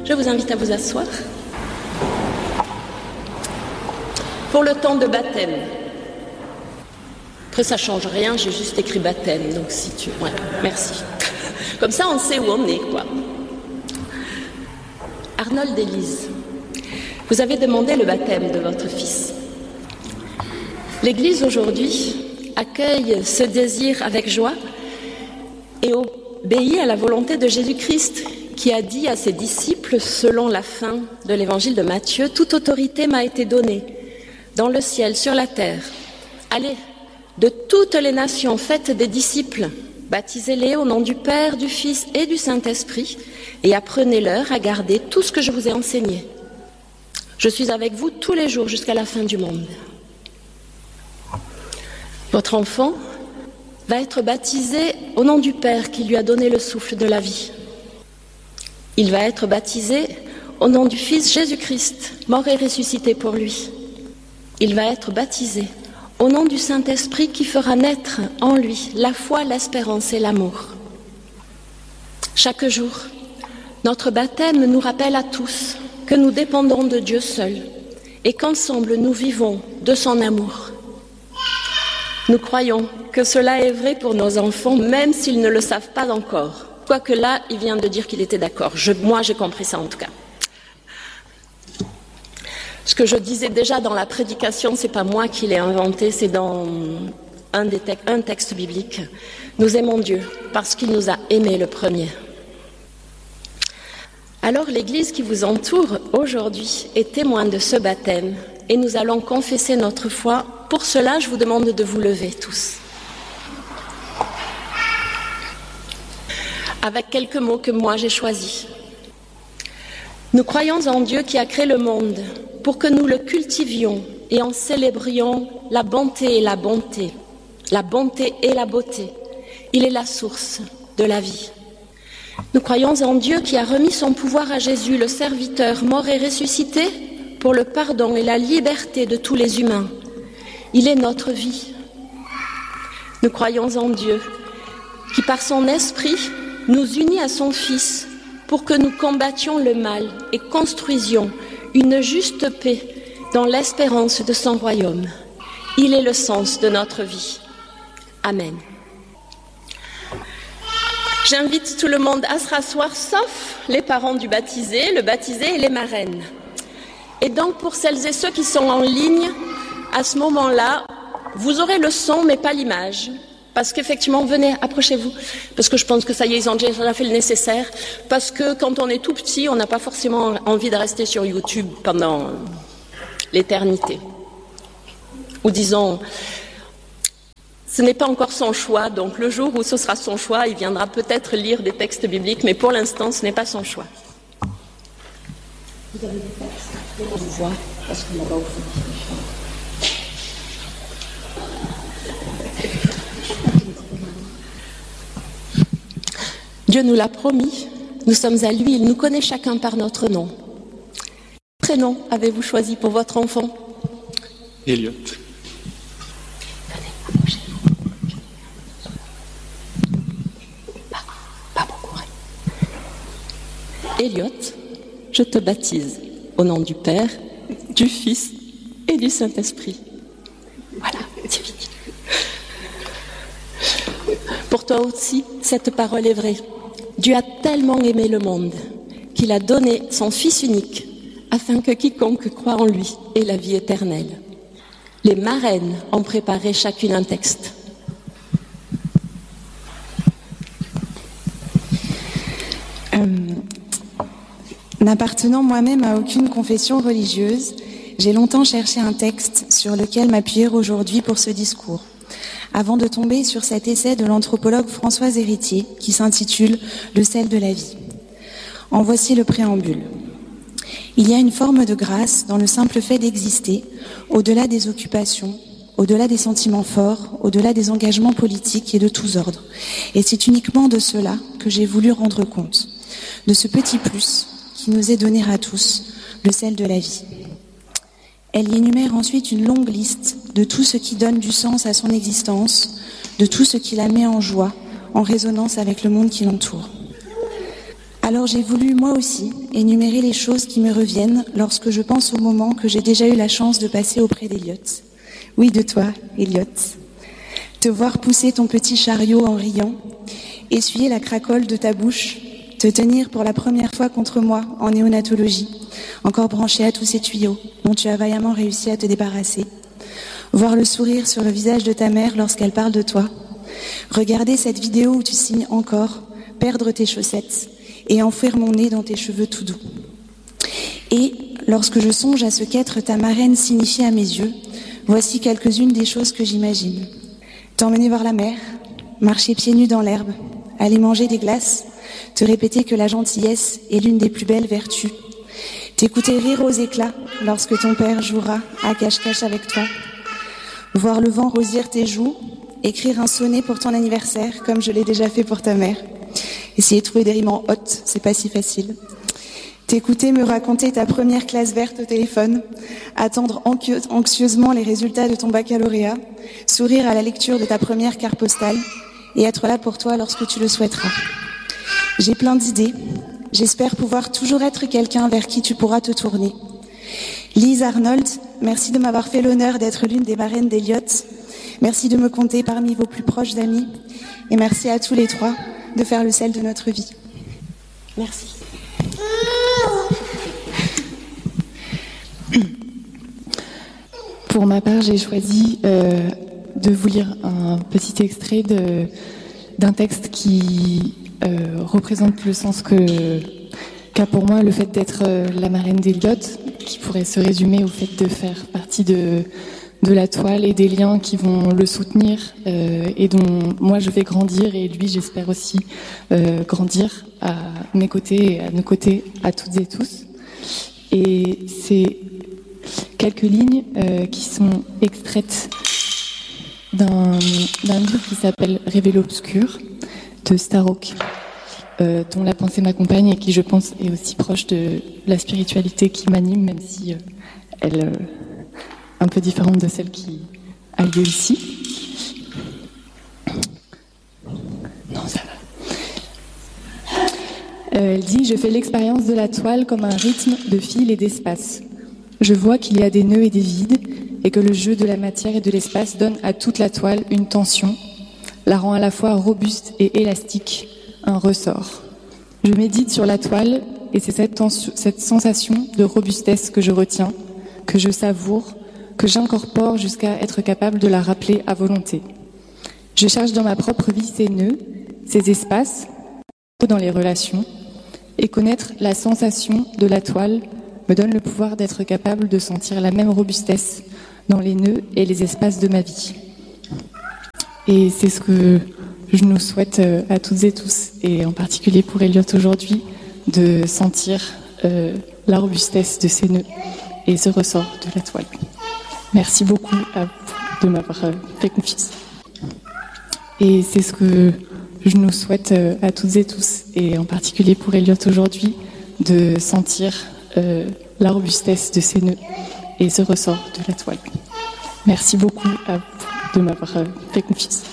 Je vous invite à vous asseoir. Pour le temps de baptême. Après, ça ne change rien, j'ai juste écrit baptême, donc si tu... Ouais, merci. Comme ça, on sait où on est, quoi. Arnold Élise, vous avez demandé le baptême de votre fils. L'Église, aujourd'hui, accueille ce désir avec joie et obéit à la volonté de Jésus-Christ, qui a dit à ses disciples, selon la fin de l'évangile de Matthieu, « Toute autorité m'a été donnée, dans le ciel, sur la terre. Allez, de toutes les nations, faites des disciples, baptisez-les au nom du Père, du Fils et du Saint-Esprit, et apprenez-leur à garder tout ce que je vous ai enseigné. Je suis avec vous tous les jours jusqu'à la fin du monde. » Votre enfant va être baptisé au nom du Père qui lui a donné le souffle de la vie. Il va être baptisé au nom du Fils Jésus-Christ, mort et ressuscité pour lui. Il va être baptisé au nom du Saint-Esprit qui fera naître en lui la foi, l'espérance et l'amour. Chaque jour, notre baptême nous rappelle à tous que nous dépendons de Dieu seul et qu'ensemble nous vivons de son amour. Nous croyons que cela est vrai pour nos enfants, même s'ils ne le savent pas encore. Quoique là, il vient de dire qu'il était d'accord. Moi, j'ai compris ça en tout cas. Ce que je disais déjà dans la prédication, c'est pas moi qui l'ai inventé, c'est dans un texte biblique. Nous aimons Dieu parce qu'il nous a aimés le premier. Alors l'Église qui vous entoure aujourd'hui est témoin de ce baptême et nous allons confesser notre foi. Pour cela, je vous demande de vous lever tous. Avec quelques mots que moi j'ai choisis. Nous croyons en Dieu qui a créé le monde pour que nous le cultivions et en célébrions la bonté et la bonté, la bonté et la beauté. Il est la source de la vie. Nous croyons en Dieu qui a remis son pouvoir à Jésus, le serviteur mort et ressuscité, pour le pardon et la liberté de tous les humains. Il est notre vie. Nous croyons en Dieu qui, par son esprit, nous unit à son Fils pour que nous combattions le mal et construisions une juste paix dans l'espérance de son royaume. Il est le sens de notre vie. Amen. J'invite tout le monde à se rasseoir, sauf les parents du baptisé, le baptisé et les marraines. Et donc, pour celles et ceux qui sont en ligne, à ce moment-là, vous aurez le son, mais pas l'image. Parce qu'effectivement, venez, approchez-vous. Parce que je pense que ça y est, ils ont déjà fait le nécessaire. Parce que quand on est tout petit, on n'a pas forcément envie de rester sur YouTube pendant l'éternité. Ou disons, ce n'est pas encore son choix. Donc le jour où ce sera son choix, il viendra peut-être lire des textes bibliques. Mais pour l'instant, ce n'est pas son choix. Vous avez des textes? On vous voit, parce qu'on là-bas au fond. Dieu nous l'a promis, nous sommes à lui, il nous connaît chacun par notre nom. Quel prénom avez-vous choisi pour votre enfant? Elliot. Pas beaucoup. Elliot, je te baptise au nom du Père, du Fils et du Saint-Esprit. Voilà, c'est fini. Pour toi aussi, cette parole est vraie. Dieu a tellement aimé le monde qu'il a donné son Fils unique afin que quiconque croit en lui ait la vie éternelle. Les marraines ont préparé chacune un texte. N'appartenant moi-même à aucune confession religieuse, j'ai longtemps cherché un texte sur lequel m'appuyer aujourd'hui pour ce discours, avant de tomber sur cet essai de l'anthropologue Françoise Héritier qui s'intitule « Le sel de la vie ». En voici le préambule. Il y a une forme de grâce dans le simple fait d'exister, au-delà des occupations, au-delà des sentiments forts, au-delà des engagements politiques et de tous ordres. Et c'est uniquement de cela que j'ai voulu rendre compte, de ce petit plus qui nous est donné à tous, le sel de la vie. Elle y énumère ensuite une longue liste de tout ce qui donne du sens à son existence, de tout ce qui la met en joie, en résonance avec le monde qui l'entoure. Alors j'ai voulu, moi aussi, énumérer les choses qui me reviennent lorsque je pense au moment que j'ai déjà eu la chance de passer auprès d'Eliott. Oui, de toi, Eliott. Te voir pousser ton petit chariot en riant, essuyer la cracole de ta bouche, te tenir pour la première fois contre moi en néonatologie, encore branché à tous ces tuyaux dont tu as vaillamment réussi à te débarrasser. Voir le sourire sur le visage de ta mère lorsqu'elle parle de toi. Regarder cette vidéo où tu signes encore, perdre tes chaussettes et enfouir mon nez dans tes cheveux tout doux. Et lorsque je songe à ce qu'être ta marraine signifie à mes yeux, voici quelques-unes des choses que j'imagine. T'emmener voir la mer, marcher pieds nus dans l'herbe, aller manger des glaces, te répéter que la gentillesse est l'une des plus belles vertus, t'écouter rire aux éclats lorsque ton père jouera à cache-cache avec toi, voir le vent rosir tes joues, écrire un sonnet pour ton anniversaire comme je l'ai déjà fait pour ta mère. Essayer de trouver des rimes en hôte, c'est pas si facile. T'écouter me raconter ta première classe verte au téléphone, attendre anxieusement les résultats de ton baccalauréat, sourire à la lecture de ta première carte postale et être là pour toi lorsque tu le souhaiteras. J'ai plein d'idées. J'espère pouvoir toujours être quelqu'un vers qui tu pourras te tourner. Lise Arnold, merci de m'avoir fait l'honneur d'être l'une des marraines d'Eliott. Merci de me compter parmi vos plus proches amis. Et merci à tous les trois de faire le sel de notre vie. Merci. Pour ma part, j'ai choisi de vous lire un petit extrait d'un texte qui représente le sens qu'a pour moi le fait d'être la marraine d'Eliott, qui pourrait se résumer au fait de faire partie de la toile et des liens qui vont le soutenir et dont moi je vais grandir et lui j'espère aussi grandir à mes côtés et à nos côtés à toutes et tous. Et c'est quelques lignes qui sont extraites d'un livre qui s'appelle Révéler l'obscur de Starhawk, dont la pensée m'accompagne et qui je pense est aussi proche de la spiritualité qui m'anime, même si elle est un peu différente de celle qui a lieu ici. Non, ça va. Elle dit « Je fais l'expérience de la toile comme un rythme de fil et d'espace. Je vois qu'il y a des nœuds et des vides, et que le jeu de la matière et de l'espace donne à toute la toile une tension, la rend à la fois robuste et élastique, un ressort. Je médite sur la toile, et c'est cette sensation de robustesse que je retiens, que je savoure, que j'incorpore jusqu'à être capable de la rappeler à volonté. Je cherche dans ma propre vie ces nœuds, ces espaces, dans les relations, et connaître la sensation de la toile me donne le pouvoir d'être capable de sentir la même robustesse dans les nœuds et les espaces de ma vie. Et c'est ce que je nous souhaite à toutes et tous, et en particulier pour Eliott aujourd'hui, de sentir la robustesse de ces nœuds et ce ressort de la toile. Merci beaucoup à vous de m'avoir fait confiance. Et c'est ce que je nous souhaite à toutes et tous, et en particulier pour Eliott aujourd'hui, de sentir la robustesse de ces nœuds et ce ressort de la toile. Merci beaucoup à vous de m'avoir fait confiance.